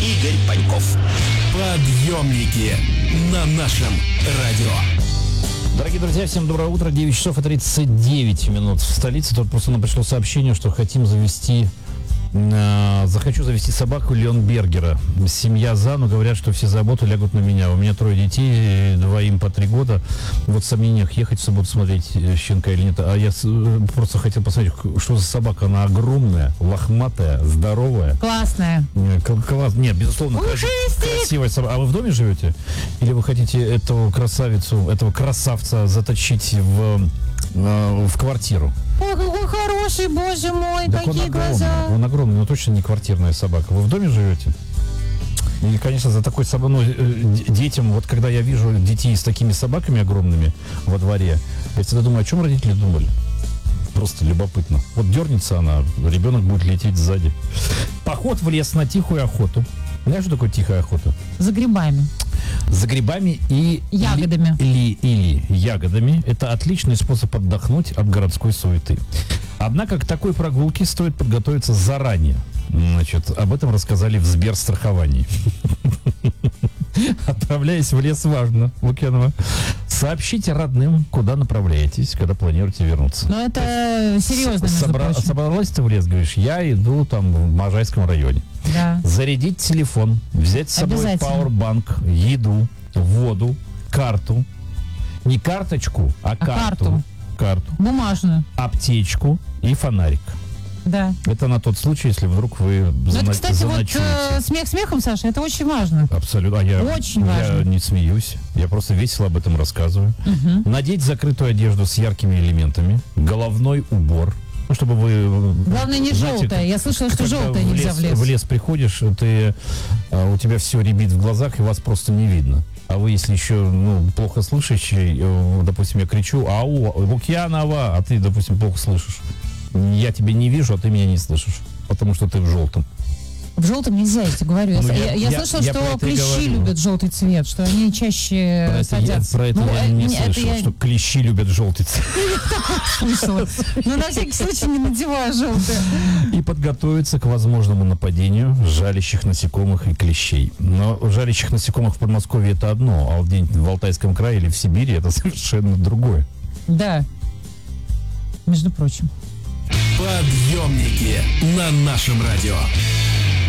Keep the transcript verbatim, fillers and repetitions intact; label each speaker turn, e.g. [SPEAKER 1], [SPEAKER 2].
[SPEAKER 1] Игорь Паньков. Подъемники на нашем радио.
[SPEAKER 2] Дорогие друзья, всем доброе утро. девять часов и тридцать девять минут в столице. Тут просто нам пришло сообщение, что хотим завести... Э, захочу завести собаку Леонбергера. Семья за, но говорят, что все заботы лягут на меня. У меня трое детей, двоим по три года. Вот в сомнениях, ехать в субботу смотреть щенка или нет. А я с, просто хотел посмотреть, что за собака. Она огромная, лохматая, здоровая.
[SPEAKER 3] Классная.
[SPEAKER 2] Класс. Нет, безусловно, красивая собака. А вы в доме живете? Или вы хотите эту красавицу, этого красавца заточить в, в квартиру?
[SPEAKER 3] Ой, какой хороший, боже мой,
[SPEAKER 2] так
[SPEAKER 3] какие
[SPEAKER 2] он
[SPEAKER 3] глаза.
[SPEAKER 2] Он огромный, но точно не квартирная собака. Вы в доме живете? И, конечно, за такой собакой, ну, детям, вот когда я вижу детей с такими собаками огромными во дворе, я всегда думаю, о чем родители думали? Просто любопытно. Вот дернется она, ребенок будет лететь сзади. Поход в лес на тихую охоту. Знаешь, что такое тихая охота?
[SPEAKER 3] За грибами.
[SPEAKER 2] За грибами и...
[SPEAKER 3] Ягодами.
[SPEAKER 2] Или, или ягодами. Это отличный способ отдохнуть от городской суеты. Однако к такой прогулке стоит подготовиться заранее. Значит, об этом рассказали в Сберстраховании. Отправляясь в лес, важно, Лукьянова, сообщите родным, куда направляетесь, когда планируете вернуться.
[SPEAKER 3] Но это серьезно, между
[SPEAKER 2] Собра-
[SPEAKER 3] прочим.
[SPEAKER 2] Собралась ты в лес, говоришь, я иду там в Можайском районе.
[SPEAKER 3] Да.
[SPEAKER 2] Зарядить телефон, взять с собой пауэрбанк, еду, воду, карту. Не карточку, а,
[SPEAKER 3] А
[SPEAKER 2] карту.
[SPEAKER 3] карту.
[SPEAKER 2] Карту.
[SPEAKER 3] Бумажную.
[SPEAKER 2] Аптечку и фонарик.
[SPEAKER 3] Да.
[SPEAKER 2] Это на тот случай, если вдруг вы
[SPEAKER 3] Ну,
[SPEAKER 2] зана-
[SPEAKER 3] это, кстати, вот
[SPEAKER 2] заночуете.
[SPEAKER 3] э, смех смехом, Саша, это очень важно.
[SPEAKER 2] Абсолютно. А я,
[SPEAKER 3] Очень
[SPEAKER 2] я
[SPEAKER 3] важно.
[SPEAKER 2] не смеюсь. Я просто весело об этом рассказываю.
[SPEAKER 3] Угу.
[SPEAKER 2] Надеть закрытую одежду с яркими элементами. Головной убор. Ну, чтобы вы...
[SPEAKER 3] Главное, не
[SPEAKER 2] знаете,
[SPEAKER 3] желтая.
[SPEAKER 2] как-
[SPEAKER 3] Я слышала, что
[SPEAKER 2] когда
[SPEAKER 3] желтая
[SPEAKER 2] в
[SPEAKER 3] нельзя
[SPEAKER 2] лес,
[SPEAKER 3] в лес.
[SPEAKER 2] В лес приходишь, ты, а, у тебя все рябит в глазах, и вас просто не видно. А вы, если еще ну, плохо слышащий, э, допустим, я кричу, ау, Лукьянова, а ты, допустим, плохо слышишь. Я тебя не вижу, а ты меня не слышишь, потому что ты в желтом.
[SPEAKER 3] В желтом нельзя, я тебе говорю.
[SPEAKER 2] Ну,
[SPEAKER 3] я,
[SPEAKER 2] я-
[SPEAKER 3] я,
[SPEAKER 2] я-
[SPEAKER 3] слышала,
[SPEAKER 2] я про
[SPEAKER 3] что
[SPEAKER 2] это и
[SPEAKER 3] клещи
[SPEAKER 2] говорю.
[SPEAKER 3] любят желтый цвет, что они чаще
[SPEAKER 2] Про это, я,
[SPEAKER 3] садятся.
[SPEAKER 2] про это
[SPEAKER 3] Ну,
[SPEAKER 2] я
[SPEAKER 3] э,
[SPEAKER 2] не
[SPEAKER 3] не, это
[SPEAKER 2] слышал,
[SPEAKER 3] я
[SPEAKER 2] что клещи любят желтый цвет.
[SPEAKER 3] слышала. Но на всякий случай не надеваю желтое.
[SPEAKER 2] И подготовиться к возможному нападению жалящих насекомых и клещей. Но жалящих насекомых в Подмосковье это одно, а где-нибудь в Алтайском крае или в Сибири это совершенно другое.
[SPEAKER 3] Да. Между прочим.
[SPEAKER 1] Подъемники на нашем радио.